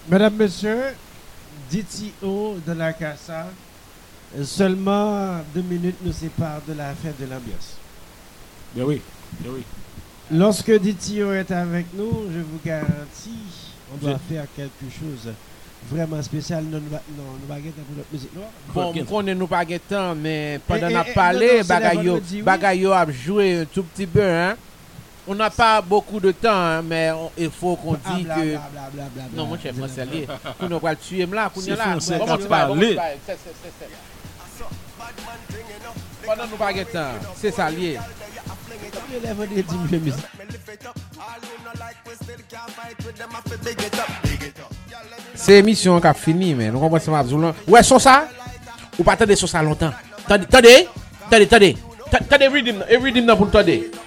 Mesdames, Messieurs, DTO de la Casa, seulement 2 minutes nous séparent de la fin de l'ambiance. Bien oui, bien oui. Lorsque DTO est avec nous, je vous garantis, on doit faire quelque chose vraiment spécial. Non, nous va guetter pour notre musique noire. Bon, on connaît nous pas temps, mais pendant qu'on a non, parlé, c'est la vendredi, oui. Bagayo a joué un tout petit peu, hein. On n'a pas beaucoup de temps, hein, mais il faut qu'on dise que... Non, mon chef, moi, c'est lié. Qu'on ne va le tuer là, qu'on est là. Français Comment qui tu vas parle. pendant nous pas temps, c'est ça lié. C'est émission qui a fini, mais nous commençons à dire. Ouais, sur ça, ou pas attendre sur ça longtemps. Attendez, rhythm pour attendez.